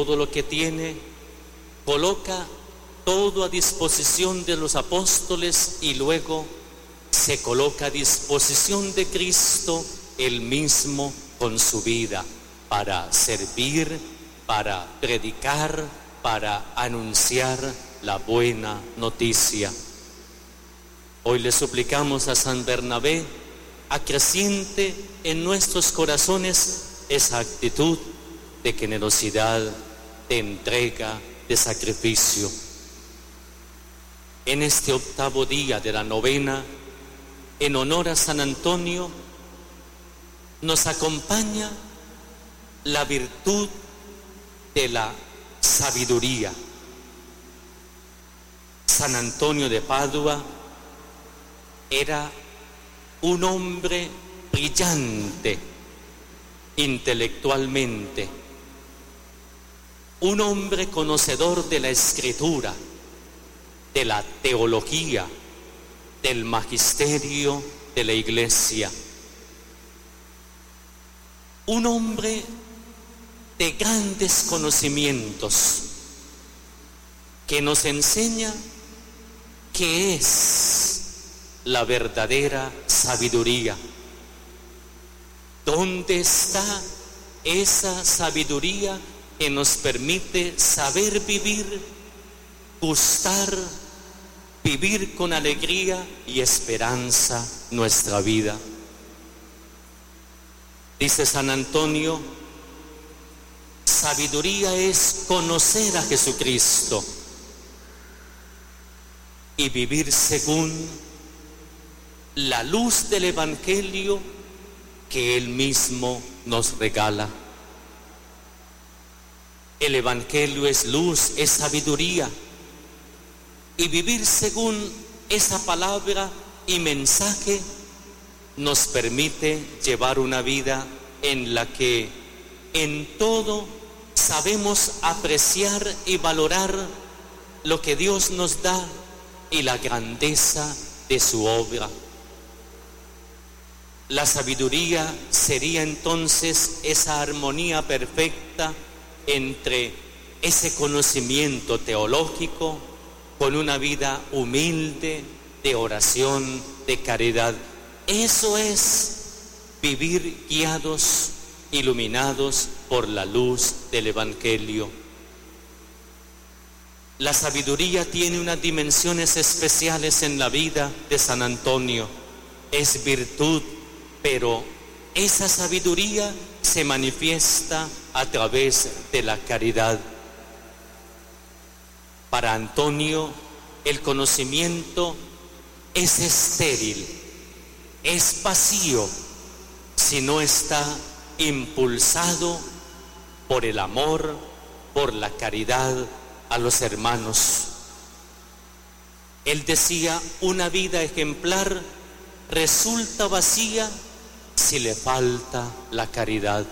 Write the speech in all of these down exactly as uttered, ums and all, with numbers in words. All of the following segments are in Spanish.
todo lo que tiene, coloca todo a disposición de los apóstoles y luego se coloca a disposición de Cristo él mismo con su vida para servir, para predicar, para anunciar la buena noticia. Hoy le suplicamos a San Bernabé, acreciente en nuestros corazones esa actitud de generosidad, de entrega, de sacrificio. En este octavo día de la novena, en honor a San Antonio, nos acompaña la virtud de la sabiduría. San Antonio de Padua era un hombre brillante intelectualmente, un hombre conocedor de la Escritura, de la teología, del magisterio de la Iglesia, un hombre de grandes conocimientos que nos enseña qué es la verdadera sabiduría. ¿Dónde está esa sabiduría que nos permite saber vivir, gustar, vivir con alegría y esperanza nuestra vida? Dice San Antonio, sabiduría es conocer a Jesucristo y vivir según la luz del Evangelio que Él mismo nos regala. El Evangelio es luz, es sabiduría, y vivir según esa palabra y mensaje nos permite llevar una vida en la que en todo sabemos apreciar y valorar lo que Dios nos da y la grandeza de su obra. La sabiduría sería entonces esa armonía perfecta entre ese conocimiento teológico con una vida humilde de oración, de caridad. Eso es vivir guiados, iluminados por la luz del Evangelio. La sabiduría tiene unas dimensiones especiales en la vida de San Antonio. Es virtud, pero esa sabiduría se manifiesta a través de la caridad. Para Antonio, el conocimiento es estéril, es vacío, si no está impulsado por el amor, por la caridad a los hermanos. Él decía, una vida ejemplar resulta vacía si le falta la caridad.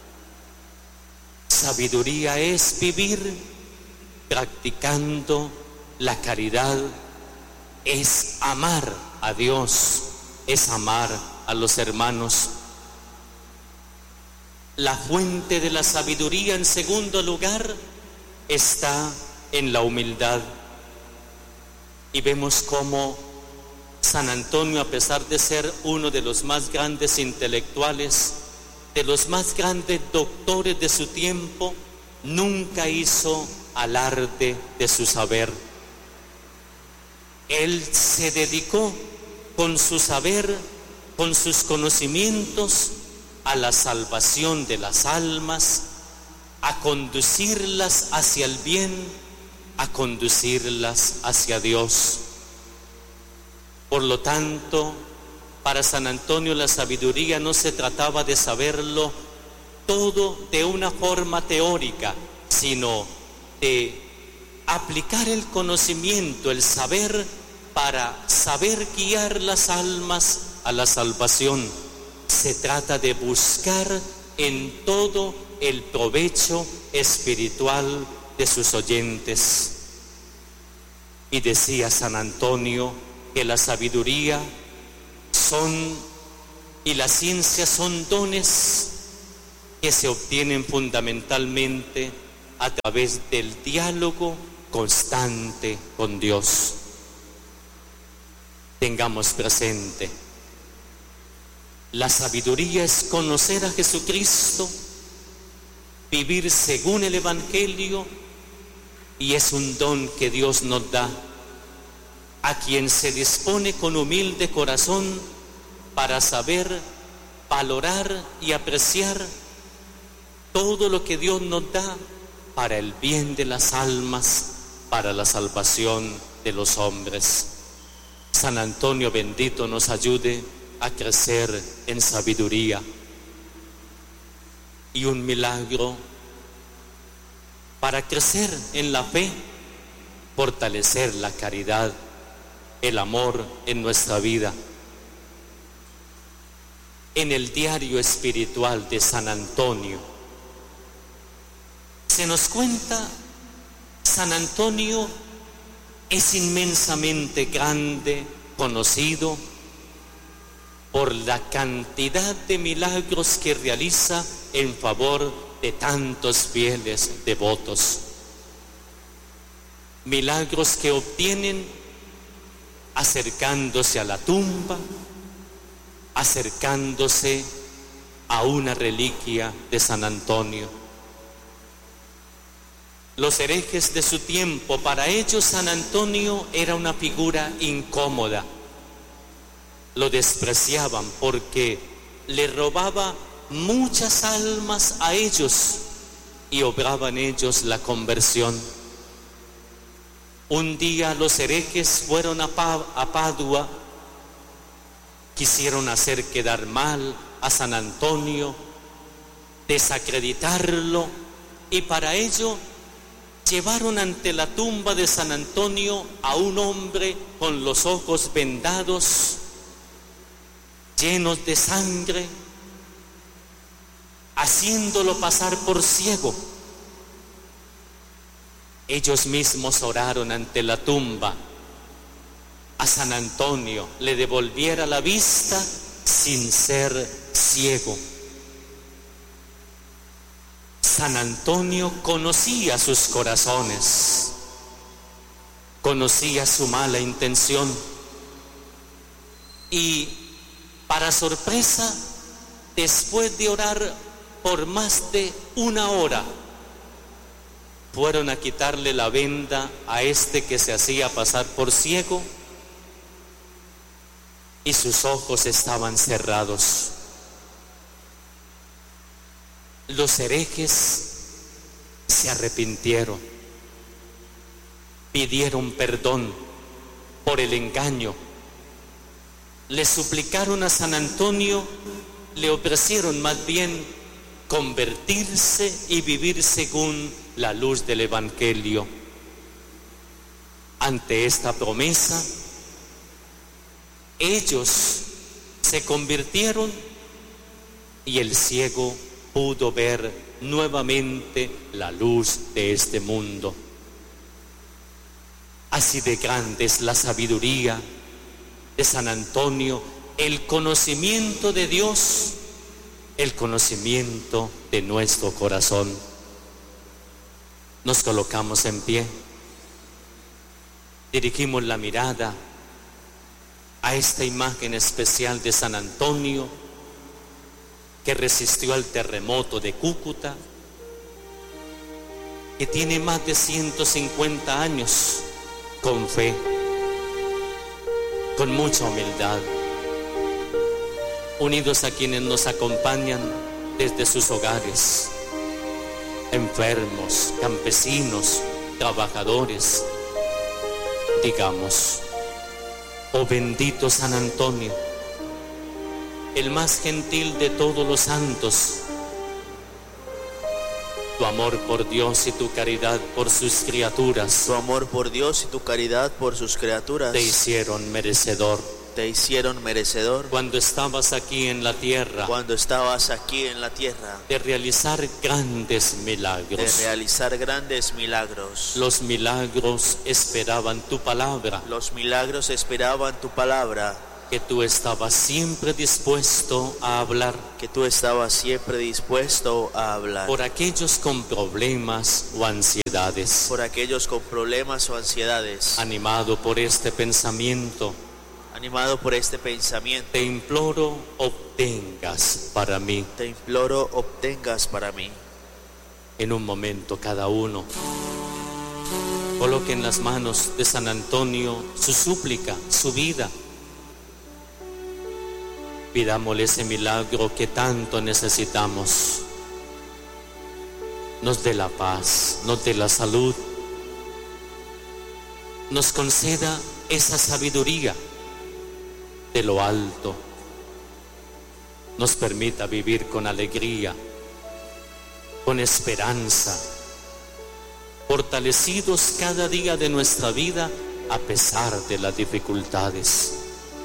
Sabiduría es vivir practicando la caridad, es amar a Dios, es amar a los hermanos. La fuente de la sabiduría, en segundo lugar, está en la humildad. Y vemos cómo San Antonio, a pesar de ser uno de los más grandes intelectuales, de los más grandes doctores de su tiempo, nunca hizo alarde de su saber. Él se dedicó con su saber, con sus conocimientos, a la salvación de las almas, a conducirlas hacia el bien, a conducirlas hacia Dios. Por lo tanto, para San Antonio la sabiduría no se trataba de saberlo todo de una forma teórica, sino de aplicar el conocimiento, el saber, para saber guiar las almas a la salvación. Se trata de buscar en todo el provecho espiritual de sus oyentes. Y decía San Antonio que la sabiduría son y la ciencia son dones que se obtienen fundamentalmente a través del diálogo constante con Dios. Tengamos presente, la sabiduría es conocer a Jesucristo, vivir según el Evangelio, y es un don que Dios nos da a quien se dispone con humilde corazón para saber valorar y apreciar todo lo que Dios nos da para el bien de las almas, para la salvación de los hombres. San Antonio bendito nos ayude a crecer en sabiduría. Y un milagro para crecer en la fe, fortalecer la caridad, el amor en nuestra vida. En el diario espiritual de San Antonio se nos cuenta, San Antonio es inmensamente grande, conocido por la cantidad de milagros que realiza en favor de tantos fieles devotos. Milagros que obtienen acercándose a la tumba, acercándose a una reliquia de San Antonio. Los herejes de su tiempo, para ellos San Antonio era una figura incómoda. Lo despreciaban porque le robaba muchas almas a ellos y obraba en ellos la conversión. Un día los herejes fueron a, Pa- a Padua, quisieron hacer quedar mal a San Antonio, desacreditarlo, y para ello llevaron ante la tumba de San Antonio a un hombre con los ojos vendados, llenos de sangre, haciéndolo pasar por ciego. Ellos mismos oraron ante la tumba a San Antonio le devolviera la vista sin ser ciego. San Antonio conocía sus corazones, conocía su mala intención, y para sorpresa, después de orar por más de una hora, fueron a quitarle la venda a este que se hacía pasar por ciego, y sus ojos estaban cerrados. Los herejes se arrepintieron, pidieron perdón por el engaño, le suplicaron a San Antonio, le ofrecieron más bien convertirse y vivir según la luz del Evangelio. Ante esta promesa, ellos se convirtieron y el ciego pudo ver nuevamente la luz de este mundo. Así de grande es la sabiduría de San Antonio, el conocimiento de Dios, el conocimiento de nuestro corazón. Nos colocamos en pie, dirigimos la mirada a esta imagen especial de San Antonio, que resistió al terremoto de Cúcuta, que tiene más de ciento cincuenta años, con fe, con mucha humildad, unidos a quienes nos acompañan desde sus hogares, enfermos, campesinos, trabajadores. Digamos: oh bendito San Antonio, el más gentil de todos los santos, tu amor por Dios y tu caridad por sus criaturas, Tu amor por Dios y tu caridad por sus criaturas te hicieron merecedor. te hicieron merecedor Cuando estabas aquí en la tierra, cuando estabas aquí en la tierra de realizar grandes de milagros. realizar grandes milagros. Los milagros esperaban tu palabra. Los milagros esperaban tu palabra. que tú estabas siempre dispuesto a hablar que tú estabas siempre dispuesto a hablar por aquellos con problemas o ansiedades. por aquellos con problemas o ansiedades. Animado por este pensamiento, Animado por este pensamiento, te imploro obtengas para mí. te imploro obtengas para mí. En un momento cada uno coloque en las manos de San Antonio su súplica, su vida. Pidámosle ese milagro que tanto necesitamos. Nos dé la paz, nos dé la salud, nos conceda esa sabiduría de lo alto, nos permita vivir con alegría, con esperanza, fortalecidos cada día de nuestra vida a pesar de las dificultades.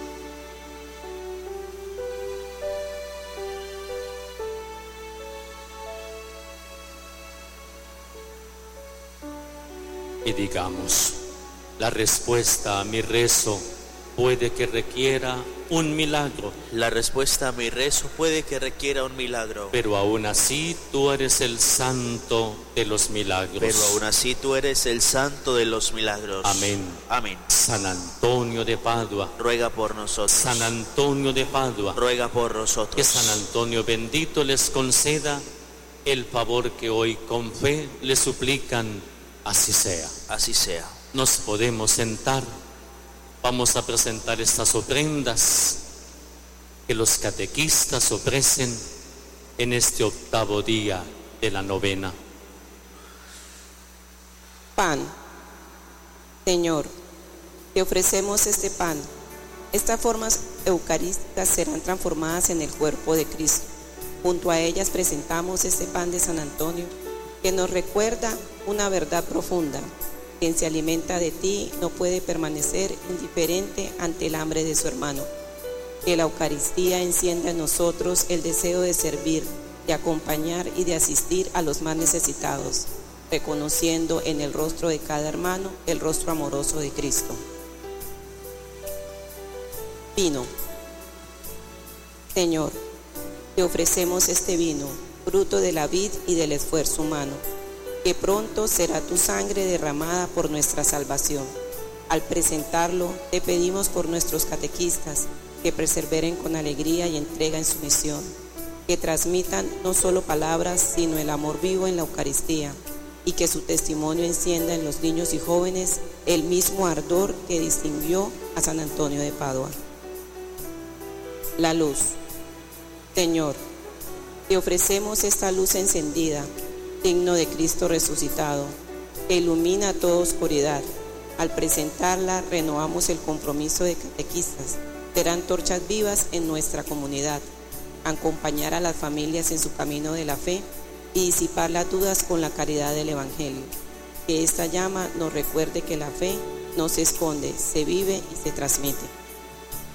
Y digamos, la respuesta a mi rezo puede que requiera un milagro, La respuesta a mi rezo puede que requiera un milagro, pero aún así tú eres el santo de los milagros. pero aún así tú eres el santo de los milagros. Amén. Amén. San Antonio de Padua, Ruega por nosotros. San Antonio de Padua, Ruega por nosotros. que San Antonio bendito les conceda el favor que hoy con fe le suplican, así sea. Así sea. Nos podemos sentar. Vamos a presentar estas ofrendas que los catequistas ofrecen en este octavo día de la novena. Pan. Señor, te ofrecemos este pan. Estas formas eucarísticas serán transformadas en el cuerpo de Cristo. Junto a ellas presentamos este pan de San Antonio, que nos recuerda una verdad profunda. Quien se alimenta de ti no puede permanecer indiferente ante el hambre de su hermano. Que la Eucaristía encienda en nosotros el deseo de servir, de acompañar y de asistir a los más necesitados, reconociendo en el rostro de cada hermano el rostro amoroso de Cristo. Vino. Señor, te ofrecemos este vino, fruto de la vid y del esfuerzo humano, que pronto será tu sangre derramada por nuestra salvación. Al presentarlo, te pedimos por nuestros catequistas, que perseveren con alegría y entrega en su misión, que transmitan no solo palabras, sino el amor vivo en la Eucaristía, y que su testimonio encienda en los niños y jóvenes el mismo ardor que distinguió a San Antonio de Padua. La luz. Señor, te ofrecemos esta luz encendida, digno de Cristo resucitado, que ilumina toda oscuridad. Al presentarla, renovamos el compromiso de catequistas. Serán torchas vivas en nuestra comunidad, acompañar a las familias en su camino de la fe y disipar las dudas con la caridad del Evangelio. Que esta llama nos recuerde que la fe no se esconde, se vive y se transmite.